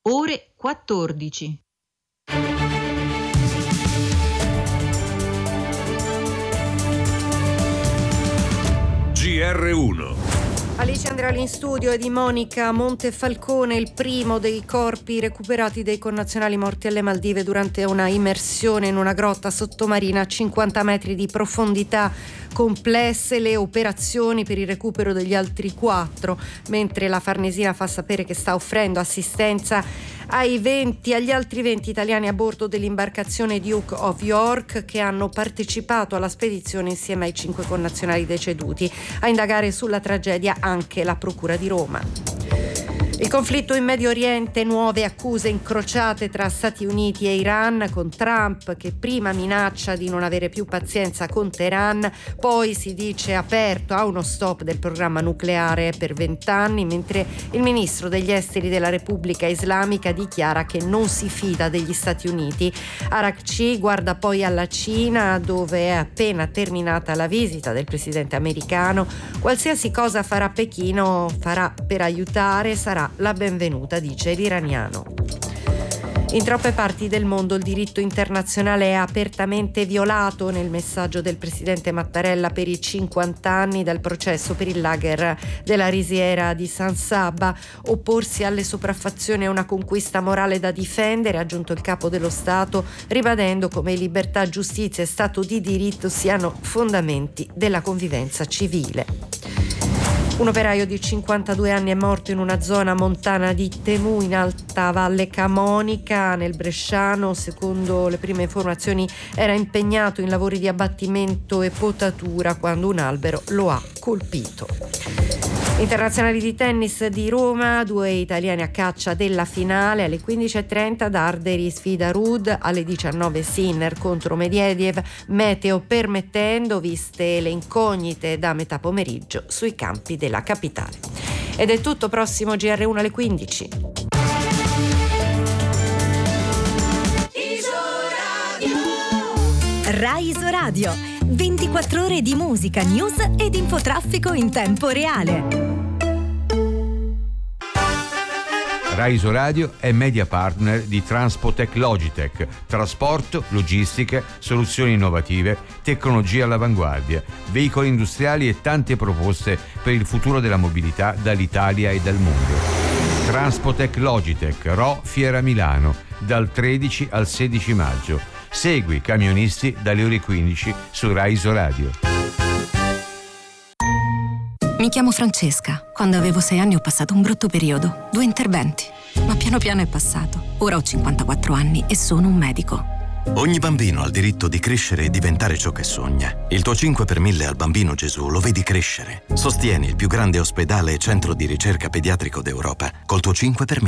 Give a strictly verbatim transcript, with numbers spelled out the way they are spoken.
ore quattordici. G R uno. Alice Andreoli in studio e di Monica Montefalcone, il primo dei corpi recuperati dai connazionali morti alle Maldive durante una immersione in una grotta sottomarina a cinquanta metri di profondità. Complesse le operazioni per il recupero degli altri quattro, mentre la Farnesina fa sapere che sta offrendo assistenza ai venti, agli altri venti italiani a bordo dell'imbarcazione Duke of York, che hanno partecipato alla spedizione insieme ai cinque connazionali deceduti. A indagare sulla tragedia anche la Procura di Roma. Il conflitto in Medio Oriente, nuove accuse incrociate tra Stati Uniti e Iran, con Trump che prima minaccia di non avere più pazienza con Teheran, poi si dice aperto a uno stop del programma nucleare per vent'anni, mentre il ministro degli esteri della Repubblica Islamica dichiara che non si fida degli Stati Uniti. Arakci guarda poi alla Cina, dove è appena terminata la visita del presidente americano. Qualsiasi cosa farà Pechino farà per aiutare, sarà la benvenuta, dice l'iraniano. In troppe parti del mondo il diritto internazionale è apertamente violato. Nel messaggio del presidente Mattarella per i cinquanta anni dal processo per il lager della risiera di San Sabba, opporsi alle sopraffazioni è una conquista morale da difendere, ha aggiunto il capo dello Stato, ribadendo come libertà, giustizia e Stato di diritto siano fondamenti della convivenza civile. Un operaio di cinquantadue anni è morto in una zona montana di Temù, in Alta Valle Camonica, nel Bresciano. Secondo le prime informazioni era impegnato in lavori di abbattimento e potatura quando un albero lo ha colpito. Internazionali di tennis di Roma, due italiani a caccia della finale. Alle quindici e trenta Darderi sfida Ruud, alle diciannove Sinner contro Medvedev, meteo permettendo, viste le incognite da metà pomeriggio sui campi della capitale. Ed è tutto, prossimo G R uno alle quindici. Rai Isoradio, ventiquattro ore di musica, news ed infotraffico in tempo reale. Rai Isoradio è media partner di Transpotec Logitech, trasporto, logistiche, soluzioni innovative, tecnologia all'avanguardia, veicoli industriali e tante proposte per il futuro della mobilità dall'Italia e dal mondo. Transpotec Logitech, Ro Fiera Milano, dal tredici al sedici maggio. Segui Camionisti dalle ore quindici su Rai Isoradio. Mi chiamo Francesca. Quando avevo sei anni ho passato un brutto periodo, due interventi, ma piano piano è passato. Ora ho cinquantaquattro anni e sono un medico. Ogni bambino ha il diritto di crescere e diventare ciò che sogna. Il tuo cinque per mille al Bambino Gesù lo vedi crescere. Sostieni il più grande ospedale e centro di ricerca pediatrico d'Europa col tuo cinque per mille.